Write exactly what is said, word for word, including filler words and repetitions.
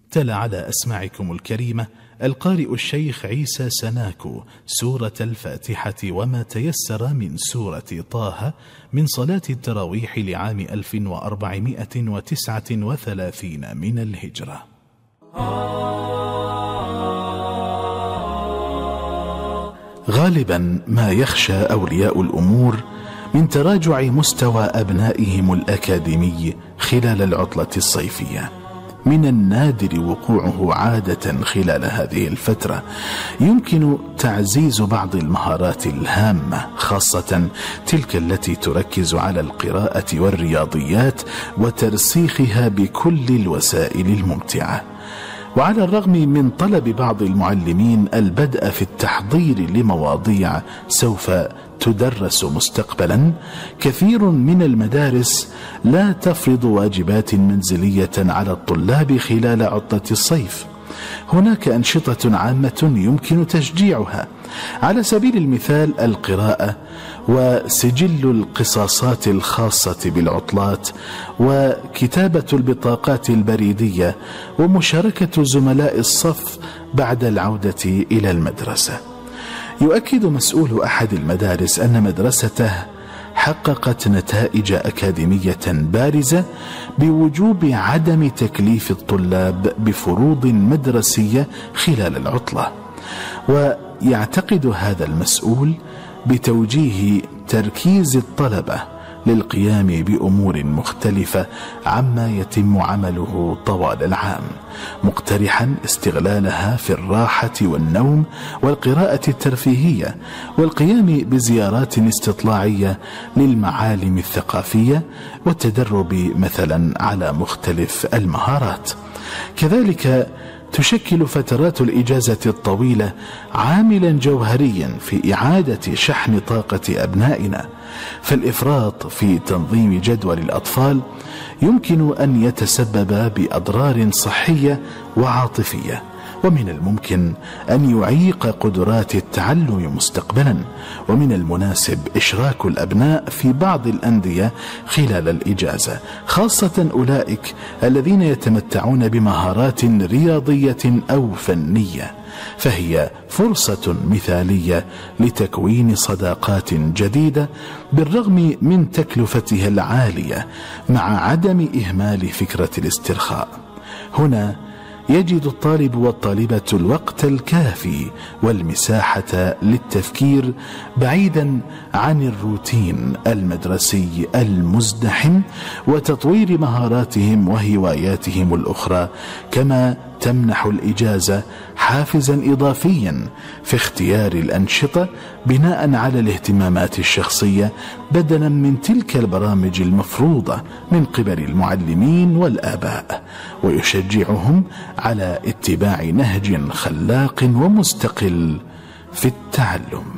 تلا على أسماعكم الكريمة القارئ الشيخ عيسى سناكو سورة الفاتحة وما تيسر من سورة طه من صلاة التراويح لعام ألف وأربعمائة وتسعة وثلاثين من الهجرة. غالبا ما يخشى أولياء الأمور من تراجع مستوى أبنائهم الأكاديمي خلال العطلة الصيفية. من النادر وقوعه عادة خلال هذه الفترة. يمكن تعزيز بعض المهارات الهامة، خاصة تلك التي تركز على القراءة والرياضيات وترسيخها بكل الوسائل الممتعة. وعلى الرغم من طلب بعض المعلمين البدء في التحضير لمواضيع سوف تدرس مستقبلا، كثير من المدارس لا تفرض واجبات منزلية على الطلاب خلال عطلة الصيف. هناك أنشطة عامة يمكن تشجيعها، على سبيل المثال القراءة وسجل القصاصات الخاصة بالعطلات وكتابة البطاقات البريدية ومشاركة زملاء الصف بعد العودة إلى المدرسة. يؤكد مسؤول أحد المدارس أن مدرسته حققت نتائج أكاديمية بارزة بوجوب عدم تكليف الطلاب بفروض مدرسية خلال العطلة. ويعتقد هذا المسؤول بتوجيه تركيز الطلبة للقيام بأمور مختلفة عما يتم عمله طوال العام، مقترحا استغلالها في الراحة والنوم والقراءة الترفيهية والقيام بزيارات استطلاعية للمعالم الثقافية والتدرب مثلا على مختلف المهارات. كذلك تشكل فترات الإجازة الطويلة عاملا جوهريا في إعادة شحن طاقة أبنائنا، فالإفراط في تنظيم جدول الأطفال يمكن أن يتسبب بأضرار صحية وعاطفية، ومن الممكن أن يعيق قدرات التعلم مستقبلا. ومن المناسب إشراك الأبناء في بعض الأندية خلال الإجازة، خاصة أولئك الذين يتمتعون بمهارات رياضية أو فنية، فهي فرصة مثالية لتكوين صداقات جديدة بالرغم من تكلفتها العالية، مع عدم إهمال فكرة الاسترخاء. هنا يجد الطالب والطالبة الوقت الكافي والمساحة للتفكير بعيدا عن الروتين المدرسي المزدحم، وتطوير مهاراتهم وهواياتهم الأخرى، كما تمنح الإجازة حافزا إضافيا في اختيار الأنشطة بناء على الاهتمامات الشخصية، بدلا من تلك البرامج المفروضة من قبل المعلمين والآباء، ويشجعهم على اتباع نهج خلاق ومستقل في التعلم.